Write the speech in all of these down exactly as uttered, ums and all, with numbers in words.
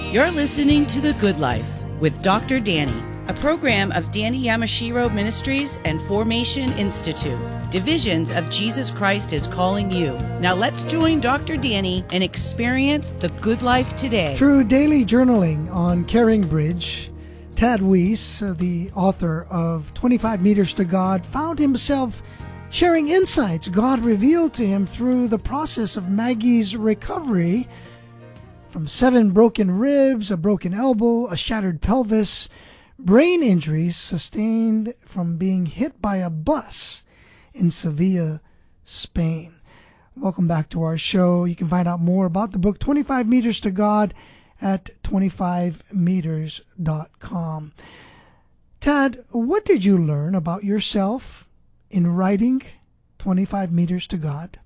You're listening to The Good Life with Doctor Danny, a program of Danny Yamashiro Ministries and Formation Institute. Divisions of Jesus Christ is calling you. Now let's join Doctor Danny and experience the good life today. Through daily journaling on CaringBridge, Tad Weiss, the author of twenty-five Meters to God, found himself sharing insights God revealed to him through the process of Maggie's recovery from seven broken ribs, a broken elbow, a shattered pelvis, brain injuries sustained from being hit by a bus in Sevilla, Spain. Welcome back to our show. You can find out more about the book twenty-five Meters to God at twenty-five meters dot com. Tad, what did you learn about yourself in writing twenty-five Meters to God?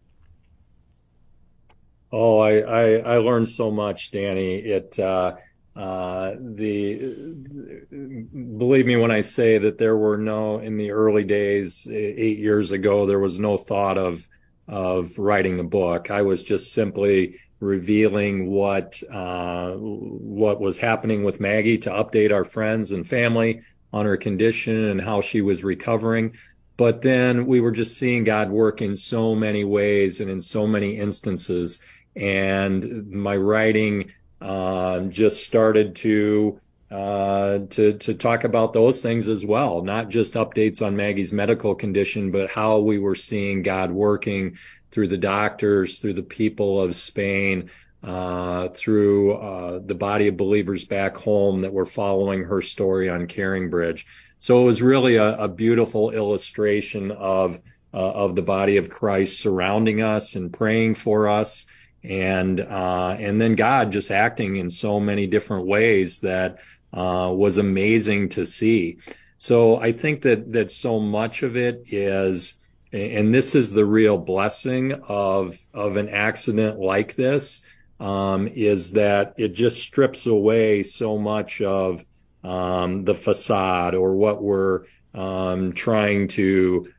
Oh, I, I, I learned so much, Danny. It, uh, uh, the, believe me when I say that there were no, in the early days, eight years ago, there was no thought of, of writing a book. I was just simply revealing what, uh, what was happening with Maggie to update our friends and family on her condition and how she was recovering. But then we were just seeing God work in so many ways and in so many instances. And my writing uh, just started to uh, to to talk about those things as well, not just updates on Maggie's medical condition, but how we were seeing God working through the doctors, through the people of Spain, uh, through uh, the body of believers back home that were following her story on CaringBridge. So it was really a, a beautiful illustration of uh, of the body of Christ surrounding us and praying for us. And uh, and then God just acting in so many different ways that uh, was amazing to see. So I think that that so much of it is, and this is the real blessing of of an accident like this, um, is that it just strips away so much of um, the facade or what we're um, trying to